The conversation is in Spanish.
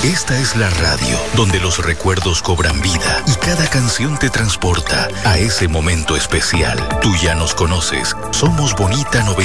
Esta es la radio donde los recuerdos cobran vida y cada canción te transporta a ese momento especial. Tú ya nos conoces. Somos Bonita 90.